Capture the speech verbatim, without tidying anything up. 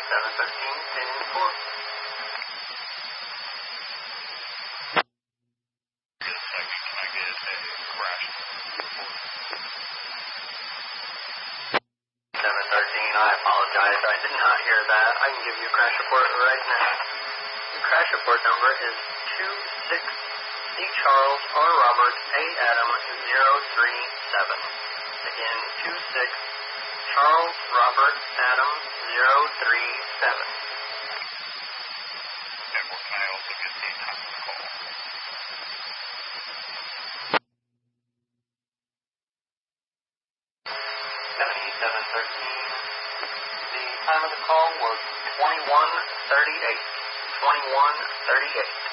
seven thirteen, ten four. seven thirteen, I apologize. I did not hear that. I can give you a crash report right now. Your crash report number is two six C Charles R Robert A Adam zero three seven. Again, two six Charles Robert Adam zero three seven. Network, can I also get the time of the call? seventy-seven thirteen. The time of the call was twenty-one thirty-eight. twenty-one thirty-eight.